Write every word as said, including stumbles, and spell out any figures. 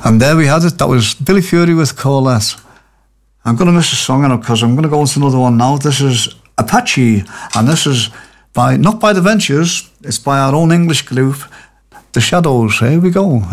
And there we had it. That was Billy Fury with Coalesce. I'm going to miss a song in it because I'm going to go into another one now. This is Apache, and this is by not by the Ventures, it's by our own English group, The Shadows. Here we go.